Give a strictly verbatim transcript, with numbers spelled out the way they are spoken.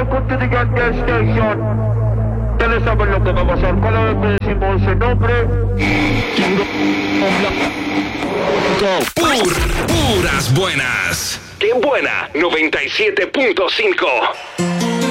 welcome to the Gas Station. Ustedes saben lo que va a pasar. Cada vez que decimos ese nombre, Pur, puras buenas. ¡Qué buena! noventa y siete punto cinco.